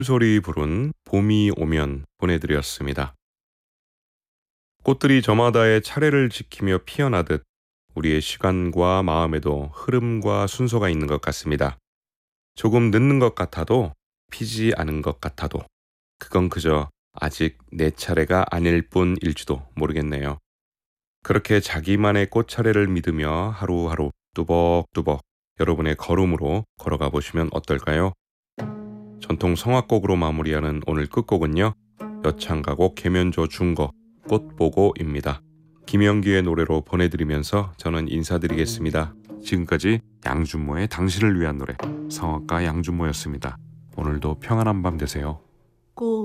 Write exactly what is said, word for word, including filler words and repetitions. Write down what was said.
소리 부른 봄이 오면 보내드렸습니다. 꽃들이 저마다의 차례를 지키며 피어나듯 우리의 시간과 마음에도 흐름과 순서가 있는 것 같습니다. 조금 늦는 것 같아도 피지 않은 것 같아도 그건 그저 아직 내 차례가 아닐 뿐일지도 모르겠네요. 그렇게 자기만의 꽃차례를 믿으며 하루하루 뚜벅뚜벅 여러분의 걸음으로 걸어가 보시면 어떨까요? 전통 성악곡으로 마무리하는 오늘 끝곡은요. 여창가곡 계면조 중거 꽃보고입니다. 김영기의 노래로 보내드리면서 저는 인사드리겠습니다. 지금까지 양준모의 당신을 위한 노래 성악가 양준모였습니다. 오늘도 평안한 밤 되세요. 꽃